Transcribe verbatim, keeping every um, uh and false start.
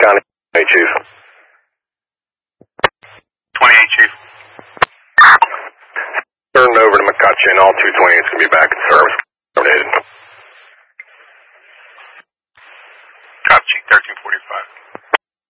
County. Hey, Chief. twenty-eight, Chief. Turned over to McCutcheon. All two twenty-eights can be back in service. Donated. Copy, Chief. thirteen forty-five.